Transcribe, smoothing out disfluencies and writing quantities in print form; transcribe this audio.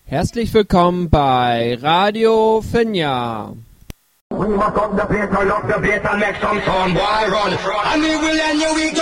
Herzlich willkommen bei Radio Finja. We must up the place, I love the place, and make some sound, boy, run. And we will end you, we